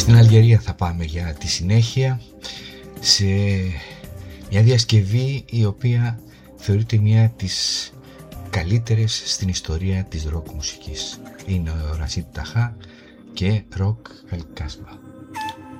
Στην Αλγερία θα πάμε για τη συνέχεια, σε μια διασκευή η οποία θεωρείται μια τις καλύτερες στην ιστορία της ροκ μουσικής. Είναι ο Ρασίτ Ταχά και Ροκ Αλκάσμπα.